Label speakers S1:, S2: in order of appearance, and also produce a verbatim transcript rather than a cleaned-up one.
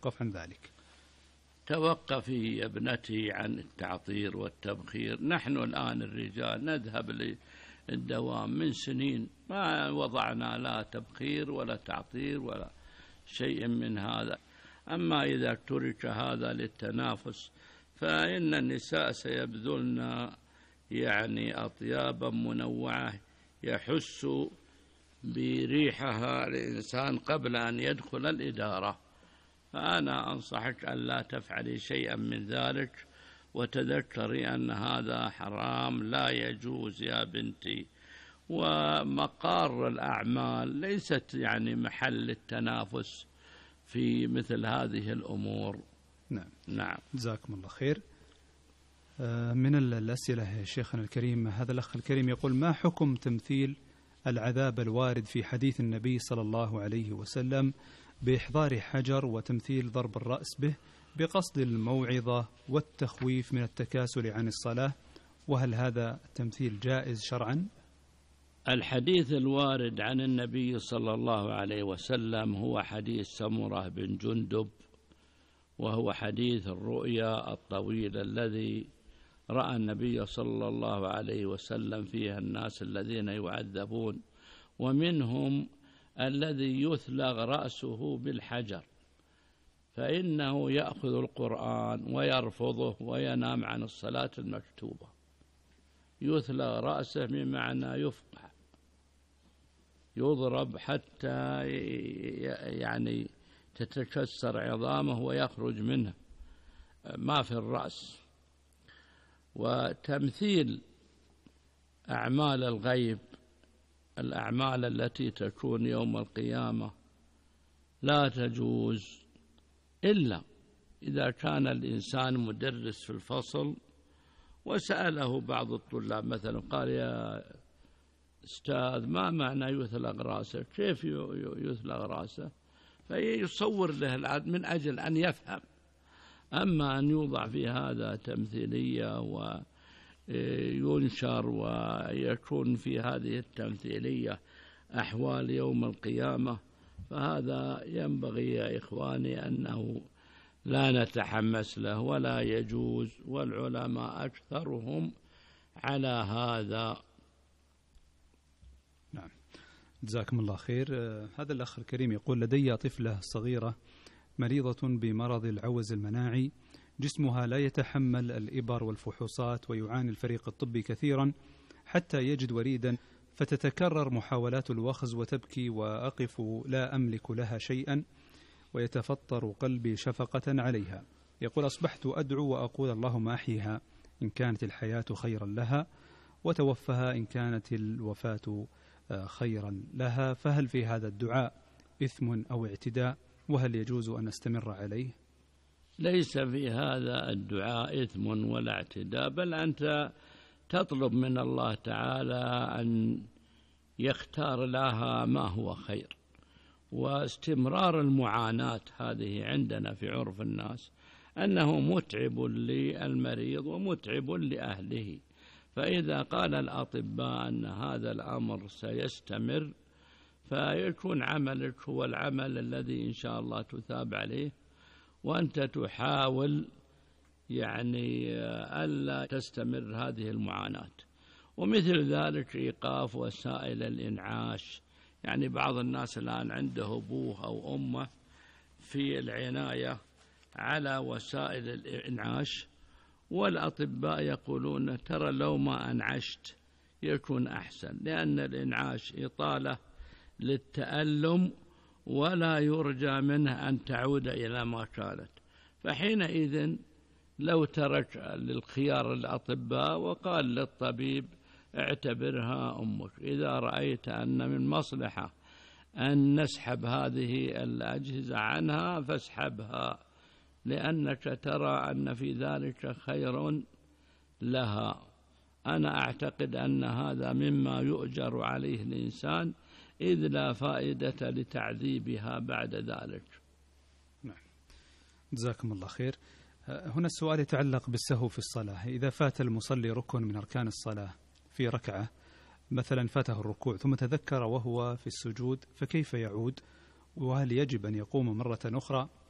S1: يتوقف عن ذلك؟
S2: توقفي يا ابنتي عن التعطير والتبخير. نحن الآن الرجال نذهب للدوام من سنين ما وضعنا لا تبخير ولا تعطير ولا شيء من هذا. أما إذا ترك هذا للتنافس فإن النساء سيبذلن يعني أطيابا منوعة يحس بريحها الإنسان قبل أن يدخل الإدارة. فأنا أنصحك أن لا تفعلي شيئا من ذلك، وتذكري أن هذا حرام لا يجوز يا بنتي. ومقار الأعمال ليست يعني محل التنافس في مثل هذه الأمور.
S1: نعم
S2: نعم.
S1: جزاكم الله خير. من الأسئلة يا شيخنا الكريم، هذا الأخ الكريم يقول: ما حكم تمثيل العذاب الوارد في حديث النبي صلى الله عليه وسلم بإحضار حجر وتمثيل ضرب الرأس به بقصد الموعظة والتخويف من التكاسل عن الصلاة، وهل هذا التمثيل جائز شرعا؟
S2: الحديث الوارد عن النبي صلى الله عليه وسلم هو حديث سمرة بن جندب، وهو حديث الرؤيا الطويل الذي رأى النبي صلى الله عليه وسلم فيها الناس الذين يعذبون، ومنهم الذي يثلغ رأسه بالحجر، فإنه يأخذ القرآن ويرفضه وينام عن الصلاة المكتوبة. يثلغ رأسه بمعنى يفقع، يضرب حتى يعني تتكسر عظامه ويخرج منه ما في الرأس. وتمثيل أعمال الغيب، الأعمال التي تكون يوم القيامة، لا تجوز إلا إذا كان الإنسان مدرس في الفصل وسأله بعض الطلاب مثلا قال: يا أستاذ ما معنى يثلغ رأسه؟ كيف يثلغ رأسه؟ فيصور له العد من أجل أن يفهم. أما أن يوضع في هذا تمثيلية وينشر ويكون في هذه التمثيلية أحوال يوم القيامة، فهذا ينبغي يا إخواني أنه لا نتحمس له ولا يجوز، والعلماء أكثرهم على هذا.
S1: نعم جزاكم الله خير. هذا الأخ الكريم يقول: لدي طفلة صغيرة مريضة بمرض العوز المناعي، جسمها لا يتحمل الإبر والفحوصات، ويعاني الفريق الطبي كثيرا حتى يجد وريدا، فتتكرر محاولات الوخز وتبكي وأقف لا أملك لها شيئا، ويتفطر قلبي شفقة عليها. يقول: أصبحت أدعو وأقول اللهم أحيها إن كانت الحياة خيرا لها، وتوفها إن كانت الوفاة خيرا لها، فهل في هذا الدعاء إثم أو اعتداء؟ وهل يجوز أن نستمر عليه؟
S2: ليس في هذا الدعاء إثم ولا اعتداء، بل أنت تطلب من الله تعالى أن يختار لها ما هو خير. واستمرار المعاناة هذه عندنا في عرف الناس أنه متعب للمريض ومتعب لأهله، فإذا قال الأطباء أن هذا الأمر سيستمر فيكون عملك هو العمل الذي إن شاء الله تثاب عليه، وأنت تحاول يعني ألا تستمر هذه المعاناة. ومثل ذلك إيقاف وسائل الإنعاش، يعني بعض الناس الآن عنده أبوه أو أمه في العناية على وسائل الإنعاش، والأطباء يقولون ترى لو ما أنعشت يكون أحسن، لأن الإنعاش إطالة للتألم ولا يرجى منه أن تعود إلى ما كانت. فحينئذ لو ترك للخيار الأطباء وقال للطبيب اعتبرها أمك، إذا رأيت أن من مصلحة أن نسحب هذه الأجهزة عنها فاسحبها، لأنك ترى أن في ذلك خير لها. أنا أعتقد أن هذا مما يؤجر عليه الإنسان، إذ لا فائدة لتعذيبها بعد ذلك.
S1: نعم جزاكم الله خير. هنا السؤال يتعلق بالسهو في الصلاة. إذا فات المصلي ركن من أركان الصلاة في ركعة، مثلا فاته الركوع ثم تذكر وهو في السجود، فكيف يعود؟ وهل يجب أن يقوم مرة أخرى